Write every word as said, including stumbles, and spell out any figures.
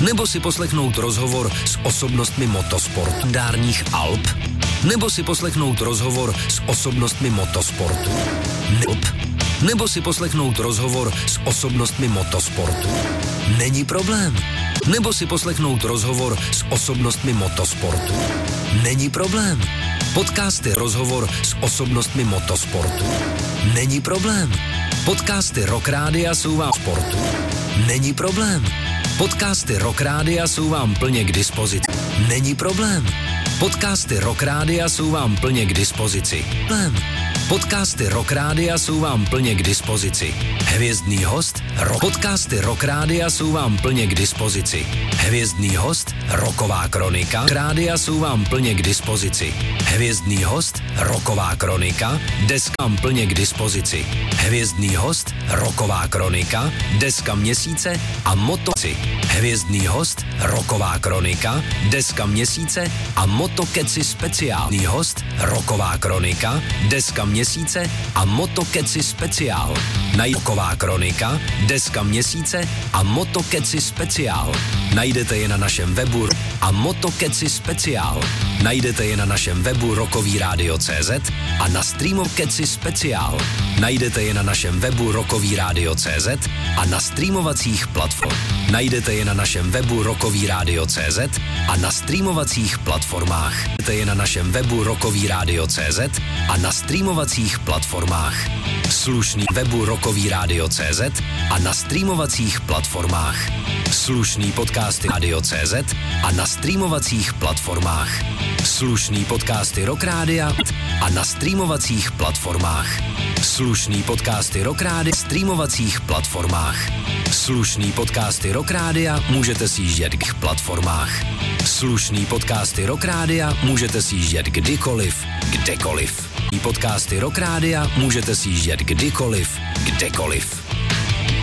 Nebo si poslechnout rozhovor s osobnostmi motosportu dárních Alp? Nebo si poslechnout rozhovor s osobnostmi motosportu? Alp? Nebo si poslechnout rozhovor s osobnostmi motosportu? Není problém. Nebo si poslechnout rozhovor s osobnostmi motosportu? Není problém. Podcasty Rozhovor s osobnostmi motosportu? Není problém. Podcasty Rock Rádia jsou vám sportu? Není problém. Podcasty Rock Rádia jsou vám plně k dispozici? Není problém. Podcasty Rock Rádia jsou vám plně k dispozici? Problém. Podcasty Rock Rádia jsou vám plně k dispozici. Hvězdný host, ro- podcasty Rock Rádia jsou vám plně k dispozici. Hvězdný host, roková kronika, Rádia jsou vám plně k dispozici. Hvězdný host, roková kronika, deska vám plně k dispozici. Hvězdný host, roková kronika, deska měsíce a motoci. Hvězdný host, roková kronika, deska měsíce a motokeci speciální host, roková kronika, deska měsíce a motokeci speciál. Roková kronika, deska měsíce a motokeci speciál. Najdete je na našem webu a motokeci speciál. Najdete je na našem webu rokový rádio tečka cé zet a na streamovkeci speciál. Najdete je na našem webu rokový rádio tečka cé zet a na streamovacích platformách. Najdete je na našem webu rokový rádio tečka cé zet a na streamovacích platformách. Najdete je na našem webu rokový rádio tečka cé zet a na streamovacích platformách. Slušný webu rokový rádio tečka cé zet a na streamovacích platformách. Slušný podcasty rádio tečka cé zet a na streamovacích platformách. Slušný podcasty Rock Rádia a na streamovacích platformách. Slušný podcasty Rock Rádia streamovacích platformách. Slušný podcasty Rock Rádia můžete sjíždět k platformách. Slušný podcasty Rock Rádia můžete sjíždět kdykoliv, kdekoliv. Podcasty Rock Rádia můžete sjíždět kdykoliv, kdekoliv.